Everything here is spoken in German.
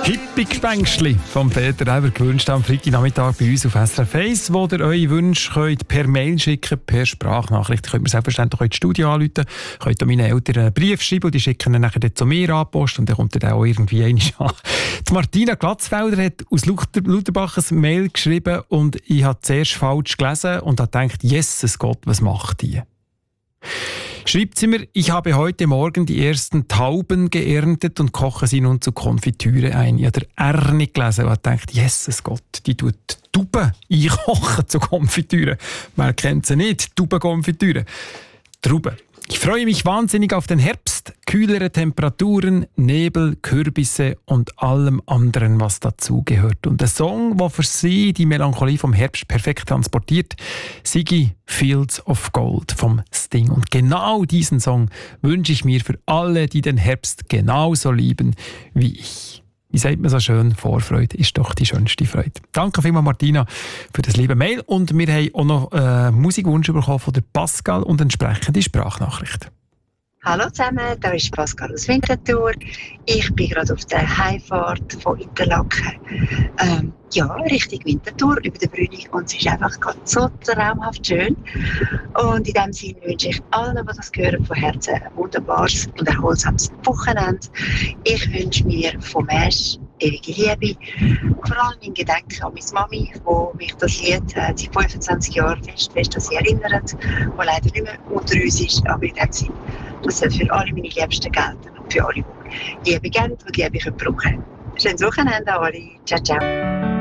Hippie-Gespängstli vom Peter Eber gewünscht am Freitagnachmittag bei uns auf SRF 1, wo ihr eure Wünsche könnt per Mail schicken, per Sprachnachricht. Könnt ihr selbstverständlich auch ins Studio anrufen, könnt ihr meinen Eltern einen Brief schreiben und die schicken ihn nachher zu mir an die Post und dann kommt er auch irgendwie einmal an. Die Martina Glatzfelder hat aus Lutherbach ein Mail geschrieben und ich habe zuerst falsch gelesen und habe gedacht, Jesus Gott, was macht die? Schreibt sie mir, ich habe heute Morgen die ersten Tauben geerntet und koche sie nun zur Konfitüre ein. Ich habe den R nicht gelesen und habe gedacht, Jesus Gott, die tut Tauben einkochen zur Konfitüre. Wer kennt sie nicht? Taubenkonfitüre. Trauben. Ich freue mich wahnsinnig auf den Herbst, kühlere Temperaturen, Nebel, Kürbisse und allem anderen, was dazugehört. Und der Song, der für sie die Melancholie vom Herbst perfekt transportiert, Siggy Fields of Gold vom Sting. Und genau diesen Song wünsche ich mir für alle, die den Herbst genauso lieben wie ich. Wie sagt man so schön, Vorfreude ist doch die schönste Freude. Danke vielmals, Martina, für das liebe Mail. Und wir haben auch noch einen Musikwunsch bekommen von der Pascal und entsprechende Sprachnachricht. Hallo zusammen, da ist Pascal aus Winterthur. Ich bin gerade auf der Heimfahrt von Interlaken. Richtung Winterthur über den Brünig und es ist einfach gerade so traumhaft schön. Und in diesem Sinne wünsche ich allen, die das hören, von Herzen ein wunderbares und erholsames Wochenende. Ich wünsche mir von Mesh ewige Liebe, vor allem in Gedenken an meine Mami, die mich das Lied seit 25 Jahren fest an sie erinnert, die leider nicht mehr unter uns ist, aber in dem Sinne, das soll für alle meine Liebsten gelten und für alle, die Liebe geben und Liebe brauchen. Schönes Wochenende an alle. Ciao, ciao.